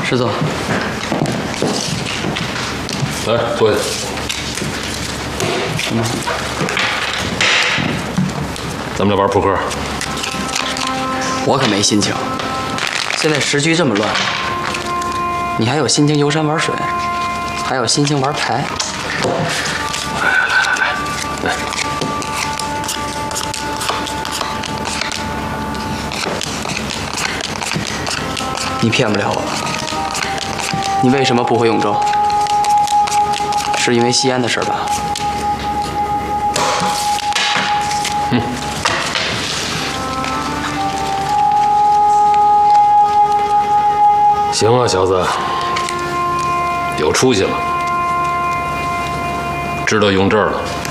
师座。 来，坐下。咱们来玩扑克。 我可没心情。现在时局这么乱，你还有心情游山玩水，还有心情玩牌。 来。 你骗不了我。你为什么不回永州？是因为西安的事吧？ 行啊，小子，有出息了，知道用这儿了。